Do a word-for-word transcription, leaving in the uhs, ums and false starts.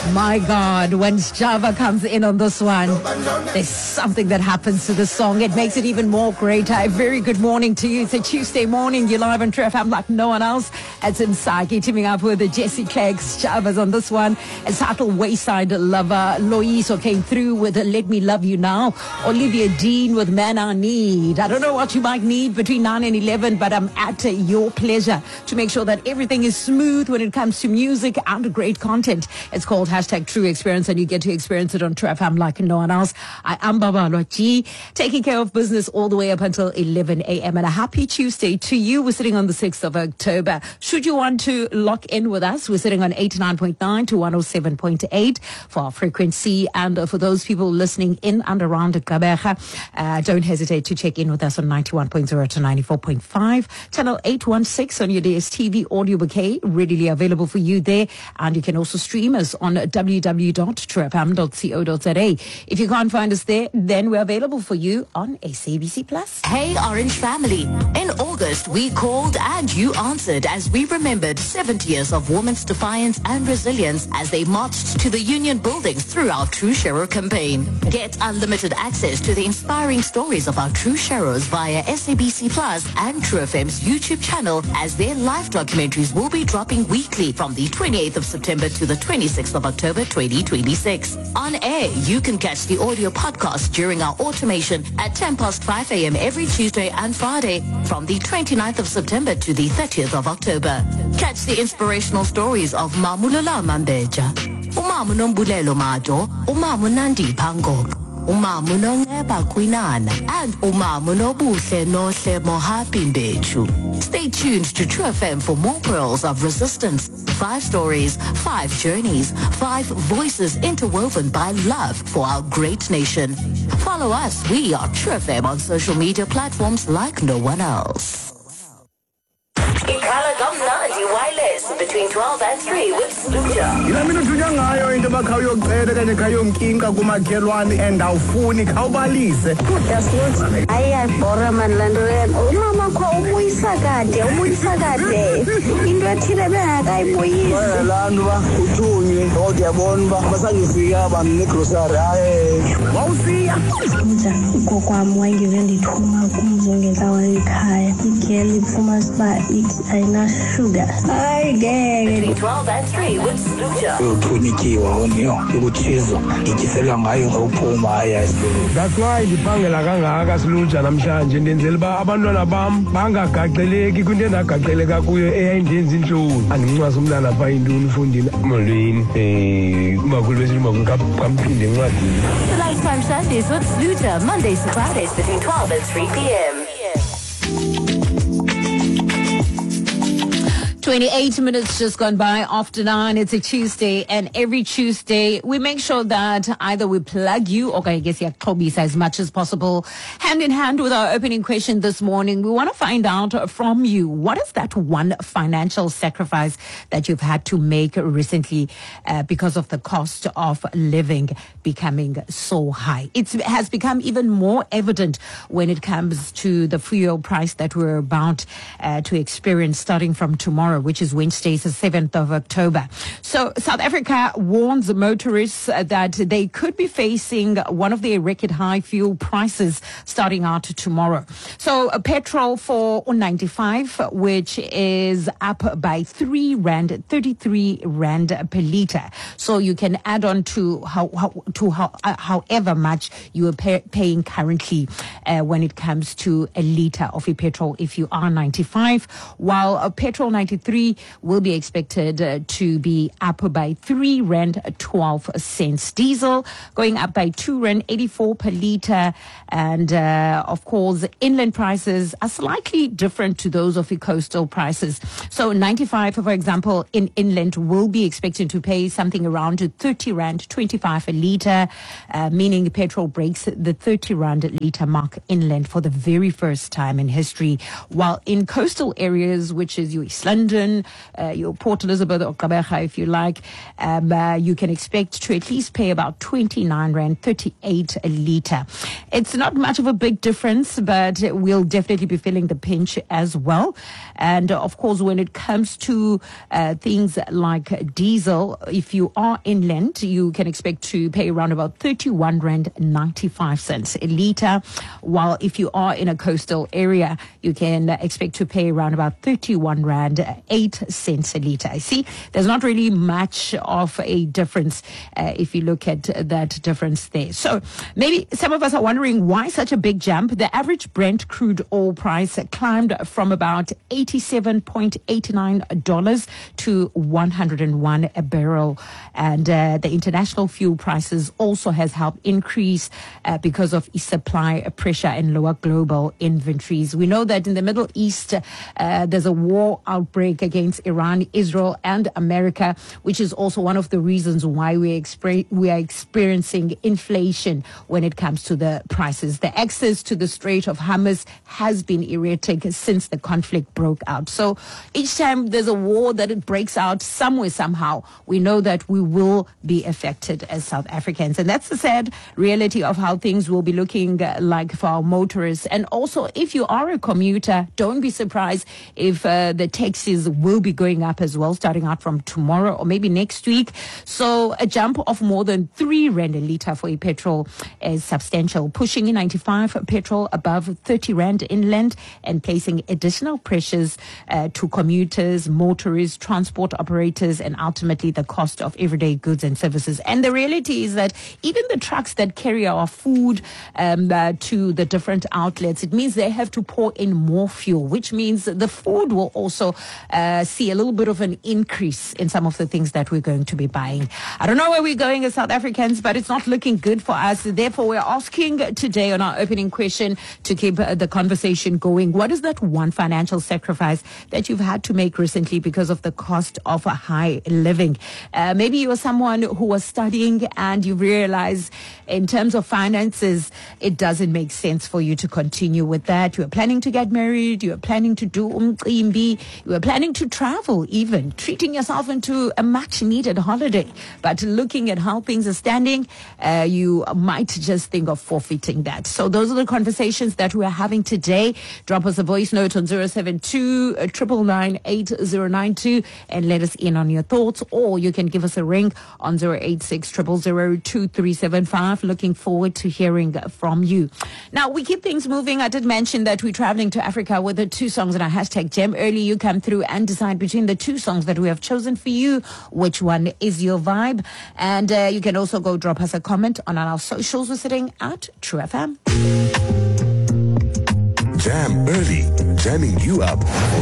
My God, when Java comes in on this one, there's something that happens to the song. It makes it even more greater. A very good morning to you. It's a Tuesday morning. You're live on True F M like no one else. It's Insaki teaming up with Jesse Cleggs. Java's on this one. It's Hattle Wayside Lover. Loiso came through with Let Me Love You Now. Olivia Dean with Man I Need. I don't know what you might need between nine and eleven, but I'm at your pleasure to make sure that everything is smooth when it comes to music and great content. It's called Hashtag True Experience, and you get to experience it on True F M like no one else. I am Baba G, taking care of business all the way up until eleven a.m. And a happy Tuesday to you. We're sitting on the sixth of October. Should you want to lock in with us, we're sitting on eighty-nine point nine to one oh seven point eight for our frequency. And for those people listening in and around Gqeberha, uh, don't hesitate to check in with us on ninety-one point zero to ninety-four point five. Channel eight one six on your D S T V audio bouquet, readily available for you there. And you can also stream us on w w w dot true f m dot co dot z a. If you can't find us there, then we're available for you on S A B C Plus. Hey Orange family, in August we called and you answered as we remembered seventy years of women's defiance and resilience as they marched to the Union buildings through our True Shero campaign. Get unlimited access to the inspiring stories of our True Sheros via S A B C Plus and True F M's YouTube channel, as their live documentaries will be dropping weekly from the twenty-eighth of September to the twenty-sixth of October twenty twenty-six. On air, you can catch the audio podcast during our automation at ten past five a.m. every Tuesday and Friday from the twenty-ninth of September to the thirtieth of October. Catch the inspirational stories of Mamulala Mambeja, Umamu Nombulelo Mato, Umamu Nandi Pangok, Umamu Nongeba Kwinana, and Umamu Nobuhle Nohle Mohapi Mbechu. Stay tuned to True F M for more pearls of resistance. Five stories, five journeys, five voices interwoven by love for our great nation. Follow us. We are True F M on social media platforms like no one else. Ikhala Gomnandi Wireless between twelve and three with Sluja. Yila mina thunya ngayo into bakhayo yokucela kanye khayo mkinka kumakhelwane and awufuni khawubalise. Yasluja. Ayayibhora man lento yena. Umama kho ubuyisa kade, ubuyisa kade. Into ethile bengakayibuyisi. Abantu ba uthunywe kodwa yabona ba basangifika abantu negrocery hayi. Wawusiya. Sluja, ugokwami wangive ndithuma kumzongela ekhaya. Igeli ifuma siba ayina sugar. Hayi ngeke. Between twelve and three with Sluja. Uthunyikiwa woniyo ukuthizo ngikisela ngayo ngawuphuma haya. That's why ngibangela kangaka Sluja namhlanje ndenzela ba abantwana bam bangagageleki kwinto endagageleka kuyo eyayindenza inhloni. Angincwaza umntana pha intoni ufundini molweni eh umakhulu bese umakamphinde encwadini. The Lifetime Sundays with Sluja, Mondays to Fridays between twelve and three p.m. twenty-eight minutes just gone by after nine. It's a Tuesday, and every Tuesday we make sure that either we plug you or I guess yaklobisa as much as possible. Hand in hand with our opening question this morning, we want to find out from you, what is that one financial sacrifice that you've had to make recently uh, because of the cost of living becoming so high? It has become even more evident when it comes to the fuel price that we're about uh, to experience starting from tomorrow, which is Wednesday, the seventh of October. So South Africa warns motorists that they could be facing one of their record high fuel prices starting out tomorrow. So uh, petrol for ninety-five, which is up by three rand, thirty-three rand per litre. So you can add on to how, how to how, uh, however much you are pay, paying currently uh, when it comes to a litre of a petrol if you are ninety-five, while a petrol ninety-three will be expected uh, to be up by three rand twelve cents. Diesel going up by two rand eighty-four per litre, and uh, of course inland prices are slightly different to those of the coastal prices. So ninety-five, for example, in inland will be expected to pay something around thirty rand twenty-five a litre, uh, meaning petrol breaks the thirty rand a litre mark inland for the very first time in history, while in coastal areas, which is your East London, London, uh, your Port Elizabeth or Gqeberha, if you like, um, uh, you can expect to at least pay about twenty-nine rand thirty-eight a litre. It's not much of a big difference, but we'll definitely be feeling the pinch as well. And uh, of course, when it comes to uh, things like diesel, if you are inland, you can expect to pay around about thirty-one rand ninety-five cents a litre, while if you are in a coastal area, you can expect to pay around about thirty-one rand eight cents a litre. I see there's not really much of a difference uh, if you look at that difference there. So maybe some of us are wondering why such a big jump. The average Brent crude oil price climbed from about eighty-seven point eight nine dollars to one hundred one a barrel. And uh, the international fuel prices also has helped increase uh, because of supply pressure and lower global inventories. We know that in the Middle East, uh, there's a war outbreak against Iran, Israel, and America, which is also one of the reasons why we, exper- we are experiencing inflation when it comes to the prices. The access to the Strait of Hormuz has been erratic since the conflict broke out. So each time there's a war that it breaks out somewhere, somehow, we know that we will be affected as South Africans. And that's the sad reality of how things will be looking uh, like for our motorists. And also, if you are a commuter, don't be surprised if uh, the taxes will be going up as well, starting out from tomorrow or maybe next week. So a jump of more than three rand a litre for a petrol is substantial, pushing in ninety-five petrol above thirty rand inland and placing additional pressures uh, to commuters, motorists, transport operators, and ultimately the cost of everyday goods and services. And the reality is that even the trucks that carry our food um, uh, to the different outlets, it means they have to pour in more fuel, which means the food will also uh, see a little bit of an increase in some of the things that we're going to be buying. I don't know where we're going as South Africans, but it's not looking good for us. Therefore, we're asking today on our opening question to keep uh, the conversation going. What is that one financial sacrifice that you've had to make recently because of the cost of a high living? Uh, maybe you are someone who was studying and you realize in terms of finances, it doesn't make sense for you to continue with that. You are planning to get married. You are planning to do umcimbi. You are planning to travel even, treating yourself into a much needed holiday. But looking at how things are standing, uh, you might just think of forfeiting that. So those are the conversations that we are having today. Drop us a voice note on zero seven two, nine nine eight zero nine two and let us in on your thoughts. Or you can give us a ring on zero eight six, zero zero zero, two three seven five. Looking forward to hearing from you. Now, we keep things moving. I did mention that we're traveling to Africa with the two songs in our hashtag Gem. Early, you come through and decide between the two songs that we have chosen for you, which one is your vibe. And uh, you can also go drop us a comment on our socials. We're sitting at True F M. Jam early, jamming you up.